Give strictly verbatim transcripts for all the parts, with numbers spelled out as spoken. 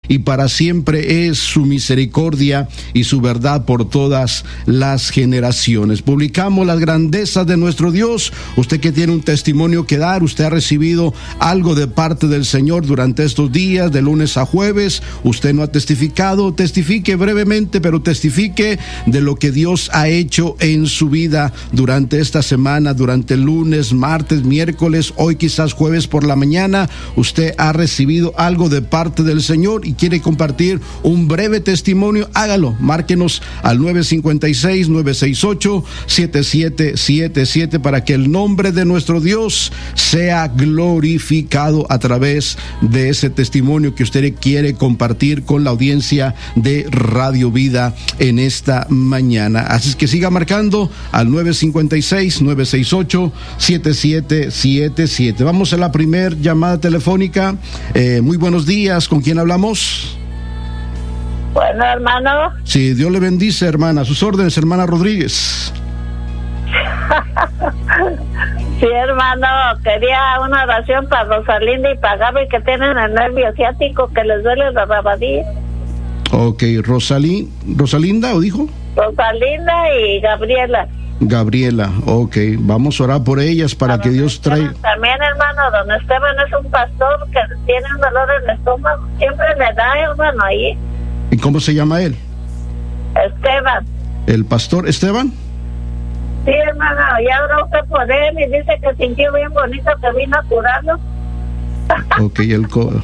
y para siempre es su misericordia y su verdad por todas las generaciones. Publicamos las grandezas de nuestro Dios. Usted que tiene un testimonio que dar, usted ha recibido algo de parte del Señor durante estos días, de lunes a jueves, usted no ha testificado, testifique brevemente, pero testifique de lo que Dios ha hecho en su vida durante esta semana, durante el lunes, martes, miércoles, hoy quizás jueves por la mañana. Usted ha recibido algo de parte del Señor y quiere compartir un breve testimonio, hágalo, márquenos al nueve cinco seis, nueve seis ocho, siete siete siete siete para que el nombre de nuestro Dios sea glorificado a través de ese testimonio que usted quiere compartir con la audiencia de Radio Vida en esta mañana. Así es que siga marcando al nueve cinco seis, nueve seis ocho, siete siete siete siete. Vamos a la primer llamada telefónica. Eh, muy buenos días, ¿con quién hablamos? Bueno, hermano. Sí, Dios le bendice, hermana. A sus órdenes, hermana Rodríguez. Sí, hermano, quería una oración para Rosalinda y para Gaby, que tienen el nervio ciático, que les duele la rabadilla. Ok, Rosalí, ¿Rosalinda o dijo? Rosalinda y Gabriela. Gabriela, ok, vamos a orar por ellas para don que Dios traiga. También, hermano, don Esteban es un pastor que tiene un dolor en el estómago, siempre le da, hermano, ahí. ¿Y cómo se llama él? Esteban. ¿El pastor Esteban? Sí, hermano, ya oró usted por él y dice que sintió bien bonito, que vino a curarlo. Ok, el,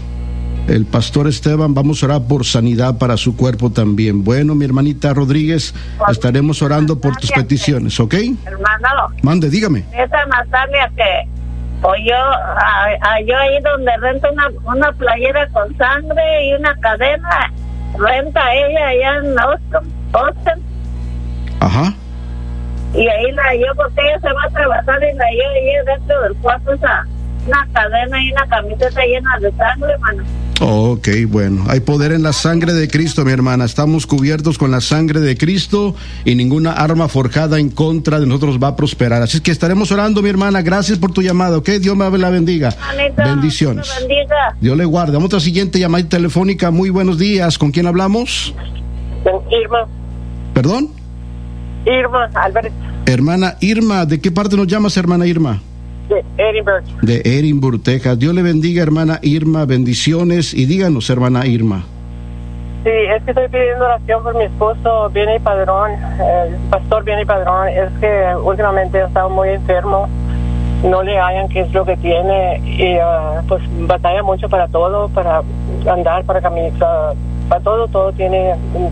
el pastor Esteban, vamos a orar por sanidad para su cuerpo también. Bueno, mi hermanita Rodríguez, por estaremos orando por tus peticiones, ¿ok? Hermano. Mande, dígame. Esa Natalia que oyó, a, a, yo ahí donde renta una, una playera con sangre y una cadena, renta ella allá en Austin, Austin. Ajá. Y ahí la halló porque ella se va a trabajar y la halló ahí dentro del cuarto esa, una cadena y una camiseta llena de sangre, hermano. Ok, bueno, hay poder en la sangre de Cristo, mi hermana. Estamos cubiertos con la sangre de Cristo y ninguna arma forjada en contra de nosotros va a prosperar. Así es que estaremos orando, mi hermana. Gracias por tu llamada, ¿ok? Dios me la bendiga. Manita, bendiciones. Dios bendiga. Dios le guarde. Vamos a la siguiente llamada telefónica. Muy buenos días. ¿Con quién hablamos? Con Irma. ¿Perdón? Irma Álvarez. Hermana Irma, ¿de qué parte nos llamas, hermana Irma? De Edinburgh. De Edinburgh, Texas. Dios le bendiga, hermana Irma. Bendiciones. Y díganos, hermana Irma. Sí, es que estoy pidiendo oración por mi esposo, Viene Padrón, el pastor Viene Padrón. Es que últimamente ha estado muy enfermo, no le hallan qué es lo que tiene y uh, pues batalla mucho para todo, para andar, para caminar, para todo, todo tiene,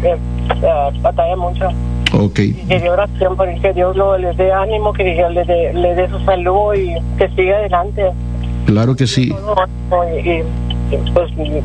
uh, batalla mucho. Okay. Y quería oración por que Dios lo, les dé ánimo, que Dios le dé, le dé su salud y que siga adelante. Claro que sí. Y, y pues me,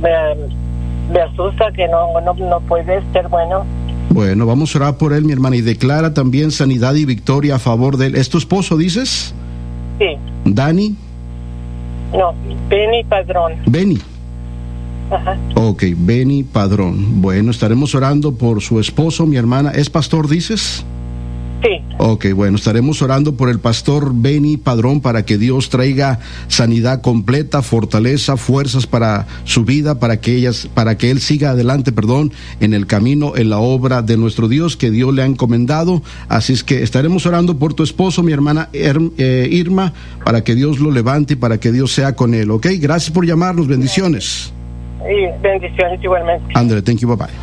me, me asusta que no, no, no puede ser bueno. Bueno, vamos a orar por él, mi hermana, y declara también sanidad y victoria a favor de él. ¿Es tu esposo, dices? Sí. ¿Dani? No, Benny Padrón. Benny. Ajá. Ok, Benny Padrón. Bueno, estaremos orando por su esposo, mi hermana. ¿Es pastor, dices? Sí. Ok, bueno, estaremos orando por el pastor Benny Padrón para que Dios traiga sanidad completa, fortaleza, fuerzas para su vida, para que ellas, para que él siga adelante, perdón, en el camino, en la obra de nuestro Dios que Dios le ha encomendado. Así es que estaremos orando por tu esposo, mi hermana eh, Irma, para que Dios lo levante y para que Dios sea con él, ¿ok? Gracias por llamarnos, bendiciones. Y bendiciones igualmente. André, thank you, bye bye.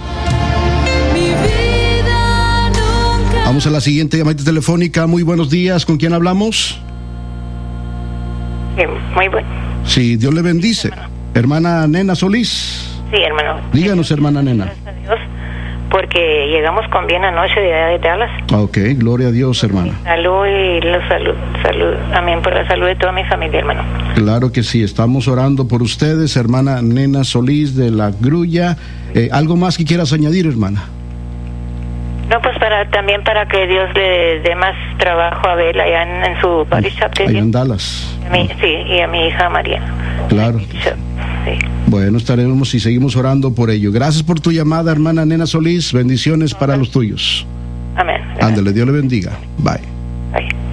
Vamos a la siguiente llamada telefónica. Muy buenos días, ¿con quién hablamos? Sí, muy bueno. Sí, Dios le bendice. Sí, hermana Nena Solís. Sí, hermano. Díganos, hermana Nena. Gracias a Dios, porque llegamos con bien anoche de allá de Dallas. Ok, gloria a Dios, hermana. Salud y la salud, salud, amén, por la salud de toda mi familia, hermano. Claro que sí, estamos orando por ustedes, hermana Nena Solís de la Grulla. Eh, ¿Algo más que quieras añadir, hermana? No, pues para también para que Dios le dé más trabajo a Abel allá en, en su body shop. Allá en Dallas. A mí, sí, y a mi hija María. Claro. Sí. Bueno, estaremos y seguimos orando por ello. Gracias por tu llamada, hermana Nena Solís. Bendiciones para los tuyos. Amén. Ándale, Dios le bendiga. Bye. Bye.